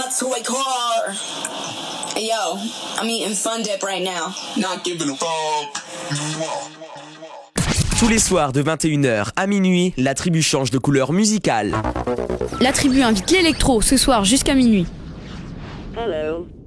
about to wake hard. Hey yo, I'm eating Fun Dip right now. Not giving a fuck. Tous les soirs de 21h à minuit, la tribu change de couleur musicale. La tribu invite l'électro ce soir jusqu'à minuit. Hello.